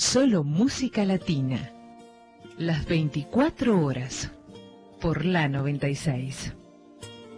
Solo música latina. Las 24 horas. Por la 96.